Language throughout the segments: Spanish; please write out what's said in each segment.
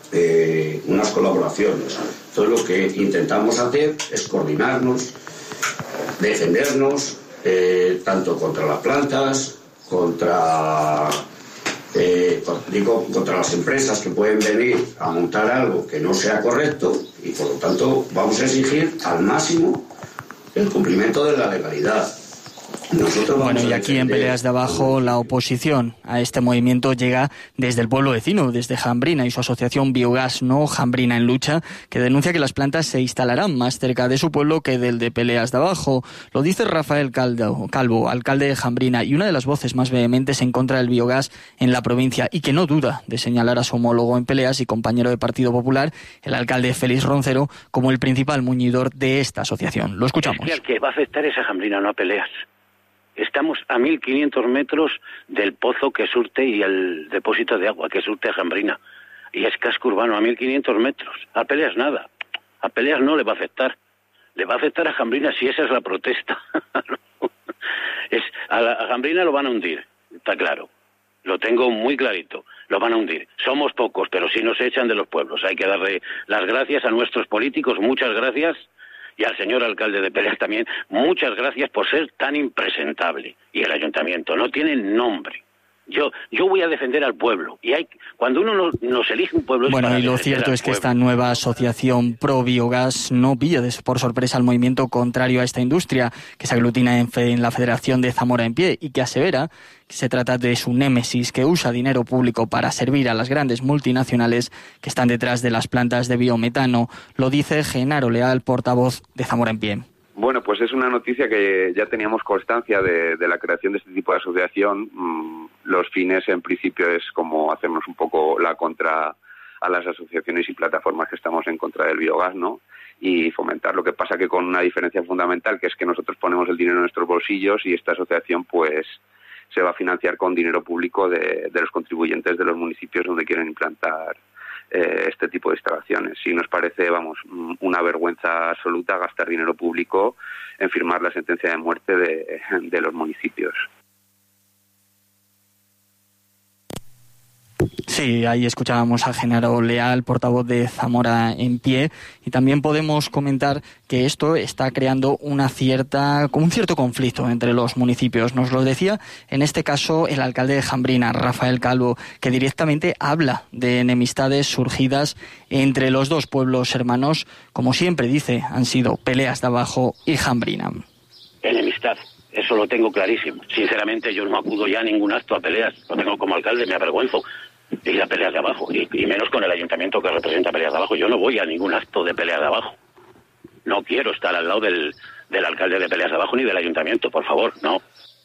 unas colaboraciones. Entonces lo que intentamos hacer es coordinarnos, defendernos, tanto contra las plantas, contra las empresas que pueden venir a montar algo que no sea correcto, y por lo tanto vamos a exigir al máximo el cumplimiento de la legalidad. Bueno, y aquí en Peleas de Abajo la oposición a este movimiento llega desde el pueblo vecino, desde Jambrina y su asociación Biogás No Jambrina en Lucha, que denuncia que las plantas se instalarán más cerca de su pueblo que del de Peleas de Abajo. Lo dice Rafael Calvo, alcalde de Jambrina, y una de las voces más vehementes en contra del biogás en la provincia, y que no duda de señalar a su homólogo en Peleas y compañero de Partido Popular, el alcalde Félix Roncero, como el principal muñidor de esta asociación. Lo escuchamos. Es que el que va a afectar es a Jambrina, no a Peleas. Estamos a 1.500 metros del pozo que surte y el depósito de agua que surte a Jambrina. Y es casco urbano, a 1.500 metros. A Peleas nada. A Peleas no le va a afectar. Le va a afectar a Jambrina si esa es la protesta. A Jambrina lo van a hundir, está claro. Lo tengo muy clarito. Lo van a hundir. Somos pocos, pero sí nos echan de los pueblos. Hay que darle las gracias a nuestros políticos. Muchas gracias. Y al señor alcalde de Peleas también, muchas gracias por ser tan impresentable. Y el ayuntamiento no tiene nombre. Yo voy a defender al pueblo. Y cuando uno nos elige un pueblo... Bueno, y lo cierto es que esta nueva asociación pro biogás no pilla por sorpresa al movimiento contrario a esta industria, que se aglutina en la Federación de Zamora en Pie, y que asevera que se trata de su némesis, que usa dinero público para servir a las grandes multinacionales que están detrás de las plantas de biometano. Lo dice Genaro Leal, portavoz de Zamora en Pie. Bueno, pues es una noticia que ya teníamos constancia de la creación de este tipo de asociación. Los fines, en principio, es como hacernos un poco la contra a las asociaciones y plataformas que estamos en contra del biogás, ¿no? Y fomentar. Lo que pasa que con una diferencia fundamental, que es que nosotros ponemos el dinero en nuestros bolsillos y esta asociación, pues, se va a financiar con dinero público de los contribuyentes de los municipios donde quieren implantar este tipo de instalaciones. Sí, nos parece, una vergüenza absoluta gastar dinero público en firmar la sentencia de muerte de los municipios. Sí, ahí escuchábamos a Genaro Leal, portavoz de Zamora en Pie, y también podemos comentar que esto está creando un cierto conflicto entre los municipios. Nos lo decía, en este caso, el alcalde de Jambrina, Rafael Calvo, que directamente habla de enemistades surgidas entre los dos pueblos hermanos. Como siempre dice, han sido Peleas de Abajo y Jambrina. Enemistad. Eso lo tengo clarísimo. Sinceramente, yo no acudo ya a ningún acto a Peleas. Lo tengo como alcalde, me avergüenzo de ir a Peleas de Abajo. Y menos con el ayuntamiento que representa Peleas de Abajo. Yo no voy a ningún acto de Peleas de Abajo. No quiero estar al lado del alcalde de Peleas de Abajo ni del ayuntamiento, por favor, no.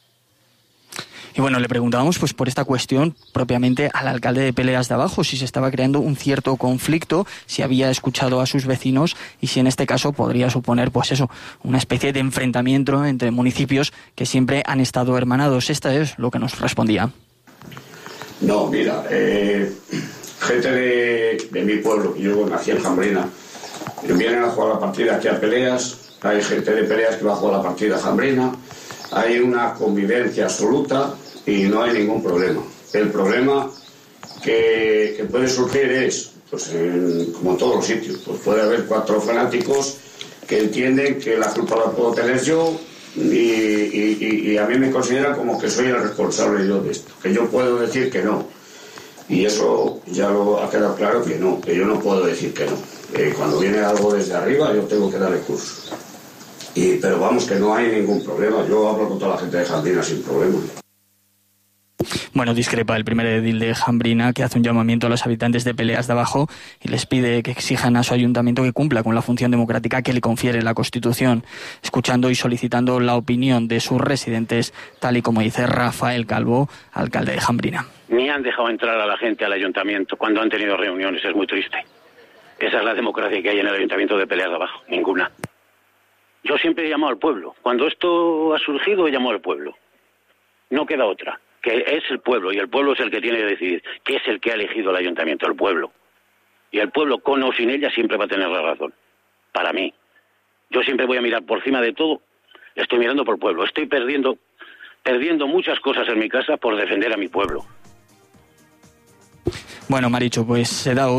Y bueno, le preguntábamos pues por esta cuestión propiamente al alcalde de Peleas de Abajo, si se estaba creando un cierto conflicto, si había escuchado a sus vecinos y si en este caso podría suponer pues eso, una especie de enfrentamiento entre municipios que siempre han estado hermanados. Esta es lo que nos respondía. No, mira, gente de mi pueblo, yo nací en Jambrina, vienen a jugar la partida aquí a Peleas, hay gente de Peleas que va a jugar la partida a Jambrina, hay una convivencia absoluta y no hay ningún problema. El problema que puede surgir es, pues como en todos los sitios, pues puede haber 4 fanáticos que entienden que la culpa la puedo tener yo y a mí me consideran como que soy el responsable yo de esto, que yo puedo decir que no. Y eso ya lo ha quedado claro que no, que yo no puedo decir que no. Cuando viene algo desde arriba yo tengo que darle curso. Pero vamos, que no hay ningún problema. Yo hablo con toda la gente de Jambrina sin problema. Bueno, discrepa el primer edil de Jambrina, que hace un llamamiento a los habitantes de Peleas de Abajo y les pide que exijan a su ayuntamiento que cumpla con la función democrática que le confiere la Constitución, escuchando y solicitando la opinión de sus residentes, tal y como dice Rafael Calvo, alcalde de Jambrina. Ni han dejado entrar a la gente al ayuntamiento cuando han tenido reuniones, es muy triste. Esa es la democracia que hay en el ayuntamiento de Peleas de Abajo, ninguna. Yo siempre he llamado al pueblo. Cuando esto ha surgido, he llamado al pueblo. No queda otra, que es el pueblo, y el pueblo es el que tiene que decidir, que es el que ha elegido el ayuntamiento, el pueblo. Y el pueblo, con o sin ella, siempre va a tener la razón. Para mí. Yo siempre voy a mirar por encima de todo, estoy mirando por el pueblo. Estoy perdiendo muchas cosas en mi casa por defender a mi pueblo. Bueno, Marichu, pues se da